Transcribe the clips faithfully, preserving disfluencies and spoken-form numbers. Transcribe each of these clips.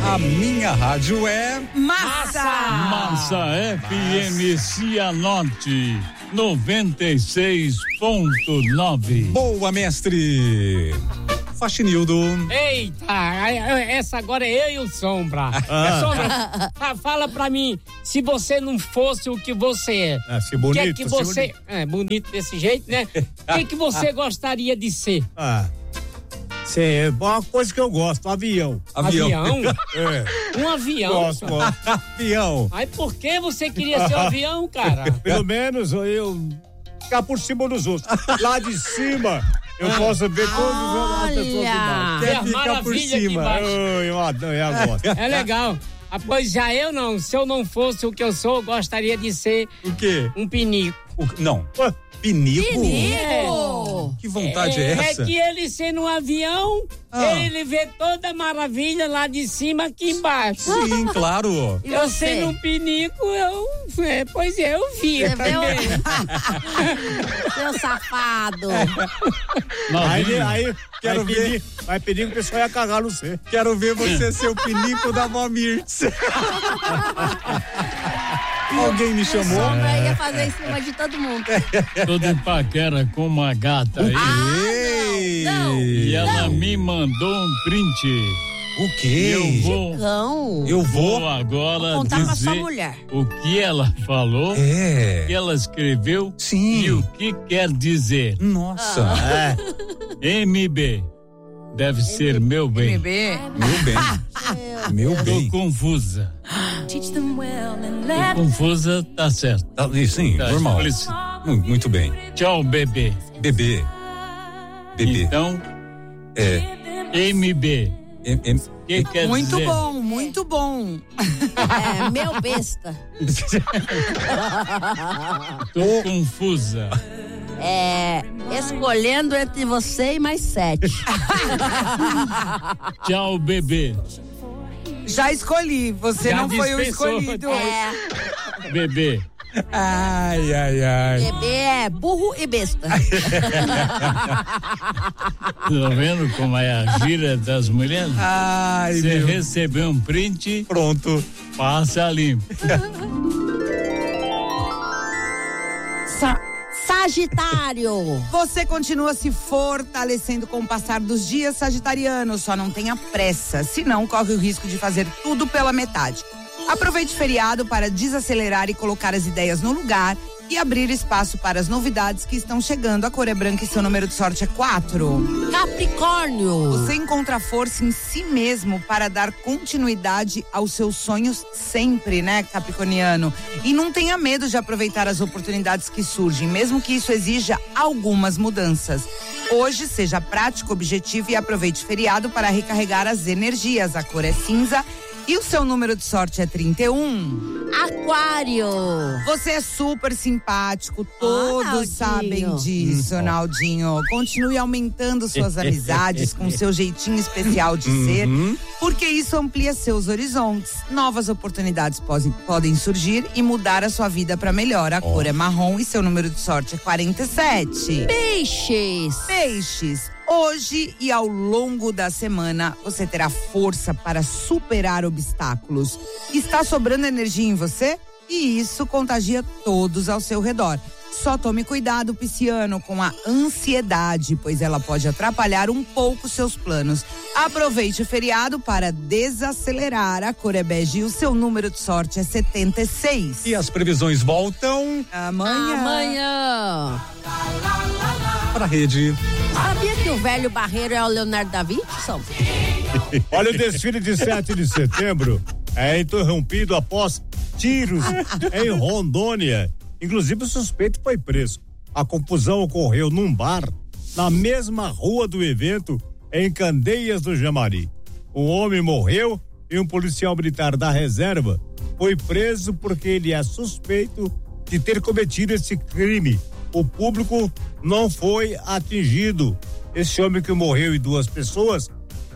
A minha rádio é Massa! Massa F M Cianorte noventa e seis ponto nove. Boa, mestre. Faxinildo. Eita, essa agora é eu e o Sombra. Ah. Sombra, fala pra mim, se você não fosse o que você é. Ah, se bonito, que é que se você, bonito. é bonito desse jeito, né? O que que você gostaria de ser? Ah, isso é uma coisa que eu gosto, um avião. Avião? Avião? É. Um avião? Gosto, gosto. Avião. Aí por que você queria ser um avião, cara? Pelo menos eu ficar por cima dos outros. Lá de cima eu posso ver todas as pessoas embaixo. Quer ficar por cima. Eu, eu adoro, eu gosto. É legal. Ah, pois já eu não, se eu não fosse o que eu sou, eu gostaria de ser O quê? um pinico. O, não. Pinico? Pinico! Que vontade é, É essa? que ele sendo um avião, Ah. ele vê toda a maravilha lá de cima aqui embaixo. Sim, claro. E Eu você? sendo um pinico, eu, é, pois é, eu vi. Você vê o... Seu safado. Aí, aí Quero vai ver. pedir, vai pedir que o pessoal ia cagar no C. Quero ver você ser o pinico da Momirtz. Alguém me chamou? Sombra ia fazer em cima de todo mundo. Tô de paquera com uma gata aí. Ei! não. E ela me mandou um print. O quê? Eu vou, Cão. Eu vou vou. agora Vou contar pra dizer sua mulher. o que ela falou, o que É. ela escreveu Sim. e o que quer dizer. Nossa. Ah. M B. Deve ser meu bem. M B. Meu bem. Meu Tô bem. confusa. Tô confusa, tá certo. Tá, sim, Tá, normal. por isso. Mu- Muito bem. Tchau, bebê. Bebê. Bebê. Então, É. M B. Em- em- O que quer Muito dizer? bom, muito bom. É, meu besta. Tô confusa. É, escolhendo entre você e mais sete. Tchau, bebê. Já escolhi, você Já não foi o dispensou. escolhido. É, Bebê. Ai, ai, ai. bebê é burro e besta. Tá vendo como é a gíria das mulheres? Ai, Você meu. recebeu um print, Pronto. passa limpo. Sa- Sagitário. Você continua se fortalecendo com o passar dos dias, sagitariano, só não tenha pressa, senão corre o risco de fazer tudo pela metade. Aproveite o feriado para desacelerar e colocar as ideias no lugar e abrir espaço para as novidades que estão chegando. A cor é branca e seu número de sorte é quatro. Capricórnio. Você encontra força em si mesmo para dar continuidade aos seus sonhos sempre, né, capricorniano? E não tenha medo de aproveitar as oportunidades que surgem, mesmo que isso exija algumas mudanças. Hoje, seja prático, objetivo e aproveite o feriado para recarregar as energias. A cor é cinza e o seu número de sorte é trinta e um. Aquário. Você é super simpático, todos Naldinho. sabem disso, Naldinho. Continue aumentando suas amizades com seu jeitinho especial de ser, porque isso amplia seus horizontes. Novas oportunidades podem, podem surgir e mudar a sua vida para melhor. A cor é marrom e seu número de sorte é quarenta e sete. Peixes. Peixes, hoje e ao longo da semana você terá força para superar obstáculos. Está sobrando energia em você? E isso contagia todos ao seu redor. Só tome cuidado, pisciano, com a ansiedade, pois ela pode atrapalhar um pouco seus planos. Aproveite o feriado para desacelerar. A cor é bege e o seu número de sorte é setenta e seis. E as previsões voltam Amanhã. Amanhã. para a rede. Sabia que o velho Barreiro é o Leonardo da Vinci, São? Olha, o desfile de sete de setembro é interrompido após tiros em Rondônia. Inclusive, o suspeito foi preso. A confusão ocorreu num bar na mesma rua do evento, em Candeias do Jamari. Um homem morreu e um policial militar da reserva foi preso porque ele é suspeito de ter cometido esse crime. O público não foi atingido. Esse homem que morreu e duas pessoas,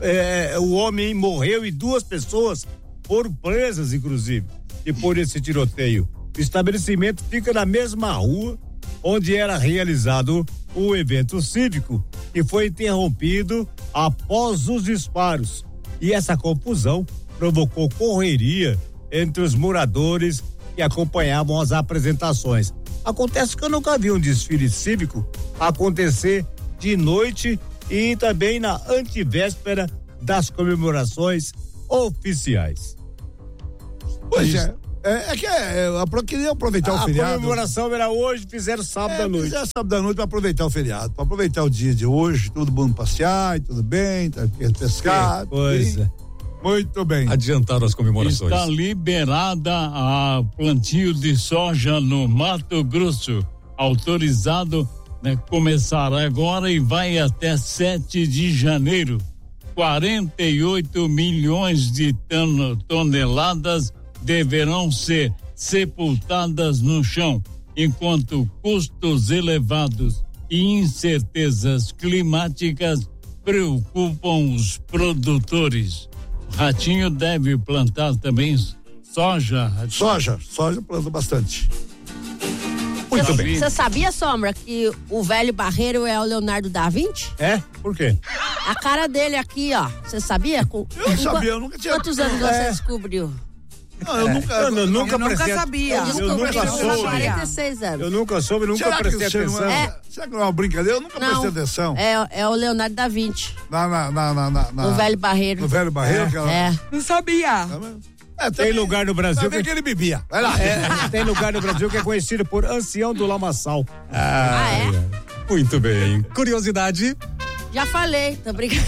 é, o homem morreu e duas pessoas foram presas, inclusive, depois desse tiroteio. O estabelecimento fica na mesma rua onde era realizado o evento cívico e foi interrompido após os disparos. E essa confusão provocou correria entre os moradores que acompanhavam as apresentações. Acontece que eu nunca vi um desfile cívico acontecer de noite e também na antivéspera das comemorações oficiais. Pois é. É, é que é, eu queria aproveitar a o feriado. A comemoração era hoje, fizeram sábado é, à noite. Fizeram sábado à noite para aproveitar o feriado, para aproveitar o dia de hoje, todo mundo passear e tudo bem, tá pescar. Coisa. Muito bem. Adiantaram as comemorações. Está liberada a plantio de soja no Mato Grosso, autorizado, né, começar agora e vai até sete de janeiro. quarenta e oito milhões de ton- toneladas deverão ser sepultadas no chão, enquanto custos elevados e incertezas climáticas preocupam os produtores. O Ratinho deve plantar também soja. Ratinho. Soja, soja planta bastante. Muito Cê, bem. Você sabia, Sombra, que o velho barreiro é o Leonardo da Vinci? É? Por quê? A cara dele aqui, ó. Você sabia? Com, Eu não com sabia, qu- eu nunca tinha- Quantos anos É. você descobriu? Não, eu nunca. Eu, eu nunca Eu nunca prestei- sabia. Eu, Eu eu nunca nunca soube. sabia. quarenta e seis anos. Eu nunca soube, nunca Será prestei que você não atenção. é, será que não é uma brincadeira? Eu nunca Não, prestei atenção. É, é o Leonardo da Vinci, Na, na, na, na, na, na- o velho barreiro. No velho barreiro. aquela- É. Não sabia. É, Tem lugar no Brasil Sabe que, que ele bebia. Vai lá. é, tem lugar no Brasil que é conhecido por ancião do lamaçal. Ah, é? Muito bem. Curiosidade. Já falei, tô brincando.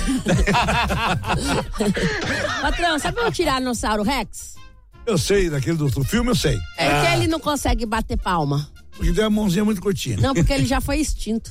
Patrão, sabe o Tiranossauro Rex? Eu sei, daquele do, do filme eu sei. Por que ele não consegue bater palma? Porque tem a mãozinha muito curtinha. Não, porque ele já foi extinto.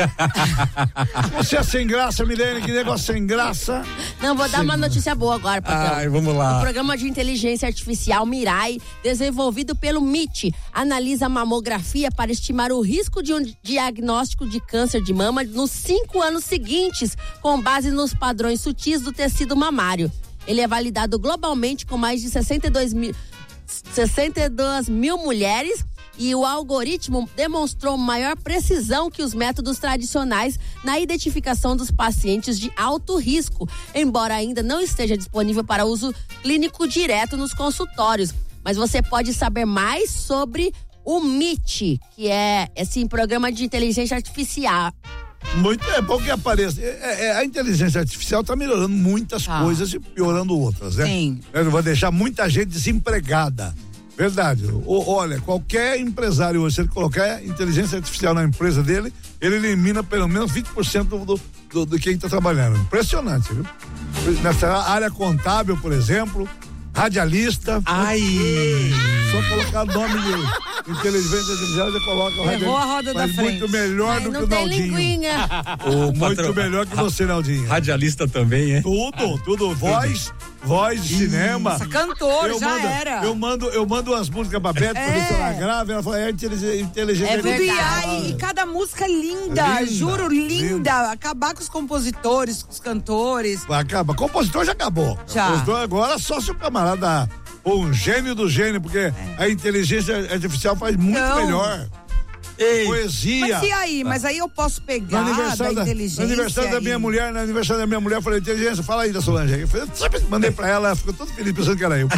Você é sem graça, Milene, que negócio sem graça. Não, vou dar uma notícia boa agora, patrão. Ai, vamos lá. O programa de inteligência artificial Mirai, desenvolvido pelo M I T, analisa a mamografia para estimar o risco de um diagnóstico de câncer de mama nos cinco anos seguintes, com base nos padrões sutis do tecido mamário. Ele é validado globalmente com mais de sessenta e dois mil, sessenta e duas mil mulheres e o algoritmo demonstrou maior precisão que os métodos tradicionais na identificação dos pacientes de alto risco, embora ainda não esteja disponível para uso clínico direto nos consultórios. Mas você pode saber mais sobre o M I T, que é esse programa de inteligência artificial. Muito é bom que apareça. É, é, a inteligência artificial está melhorando muitas Tá. coisas e piorando outras, né? Sim. Ela vai deixar muita gente desempregada. Verdade. O, olha, qualquer empresário hoje, se ele colocar inteligência artificial na empresa dele, ele elimina pelo menos vinte por cento do, do, do quem está trabalhando. Impressionante, viu? Nessa área contábil, por exemplo, radialista. Ai. Só colocar o nome de inteligência artificial, você coloca o Errou a roda da Faz frente. muito melhor Mas do que não o tem Naldinho. linguinha. O Muito patrão- melhor que você, Naldinho. Radialista também, é? Tudo, tudo. Voz, voz de cinema. Nossa, cantor, Eu já mando, era. Eu mando, eu mando as músicas pra Beto, pra ver se ela grava, ela fala, é inteligência, inteligência É Tudo verdade. e ai, e cada música linda, Linda, juro, linda. linda. Acabar com os compositores, com os cantores. Acaba. Compositor já acabou. Já. Compositor agora só se o camarada ou um gênio do gênio, porque a inteligência artificial faz muito Não. melhor. Ei. Poesia. Mas e aí? Mas aí eu posso No pegar da aniversário, da, inteligência. no aniversário da minha e- mulher, no aniversário da minha mulher, eu falei, inteligência, fala aí da Solange. Eu falei, sabe, mandei pra ela, ela ficou toda feliz pensando que era eu.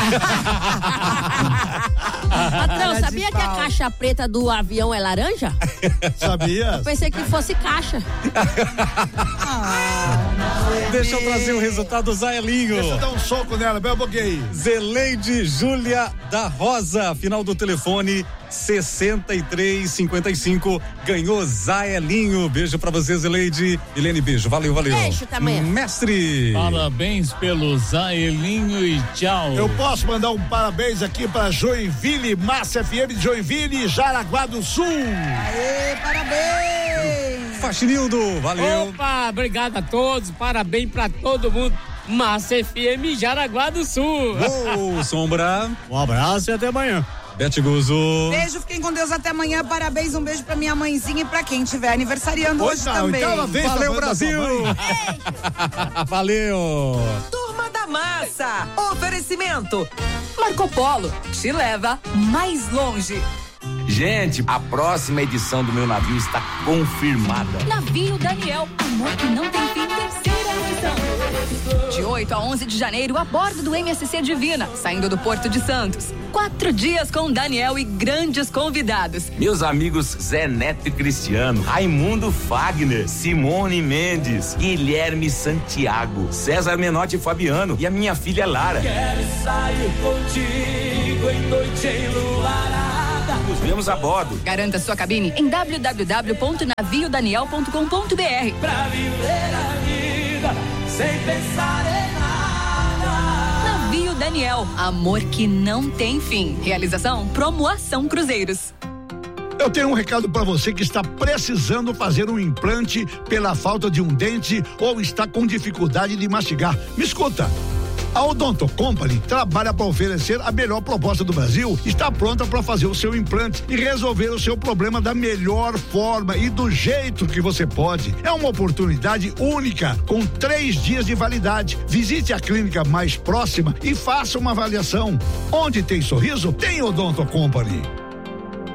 Patrão, Cara de sabia que a pau. caixa preta do avião é laranja? Sabia? Pensei que fosse caixa. Deixa eu trazer o resultado do Zaelinho. Deixa eu dar um soco nela, bem um pouquinho aí. Zeleide Júlia da Rosa, final do telefone sessenta e três cinquenta e cinco, ganhou Zaelinho. Beijo pra você, Zeleide. Helene, beijo. Valeu, valeu. Beijo também. Mestre. Parabéns pelo Zaelinho e tchau. Eu posso mandar um parabéns aqui para Joinville, Massa F M de Joinville e Jaraguá do Sul. Aê, parabéns! Faxinildo, valeu. Opa, obrigado a todos, parabéns pra todo mundo. Massa F M Jaraguá do Sul. Ô, Sombra. Um abraço e até amanhã. Bete Guzo. Beijo, fiquem com Deus até amanhã. Parabéns, um beijo pra minha mãezinha e pra quem estiver aniversariando Pois hoje não, também. então ela vem Valeu, pra Brasil. Valeu. Turma da Massa. Oferecimento. Marco Polo te leva mais longe. Gente, a próxima edição do meu navio está confirmada. Navio Daniel, amor que não tem fim, terceira edição. De oito a onze de janeiro, a bordo do M S C Divina, saindo do Porto de Santos. Quatro dias com Daniel e grandes convidados. Meus amigos Zé Neto e Cristiano, Raimundo Fagner, Simone Mendes, Guilherme Santiago, César Menotti e Fabiano e a minha filha Lara. Quero sair contigo em noite enluarada. Nos vemos a bordo. Garanta sua cabine em w w w ponto navio daniel ponto com ponto b r. Pra viver a vida sem pensar em nada. Navio Daniel, amor que não tem fim. Realização Promoação Cruzeiros. Eu tenho um recado para você que está precisando fazer um implante pela falta de um dente ou está com dificuldade de mastigar. Me escuta. A Odonto Company trabalha para oferecer a melhor proposta do Brasil, está pronta para fazer o seu implante e resolver o seu problema da melhor forma e do jeito que você pode. É uma oportunidade única, com três dias de validade. Visite a clínica mais próxima e faça uma avaliação. Onde tem sorriso, tem Odonto Company.